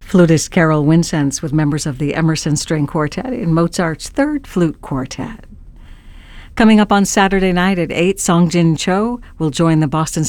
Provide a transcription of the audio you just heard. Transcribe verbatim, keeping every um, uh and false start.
Flutist Carol Winsense with members of the Emerson String Quartet in Mozart's Third Flute Quartet. Coming up on Saturday night at eight, Songjin Cho will join the Boston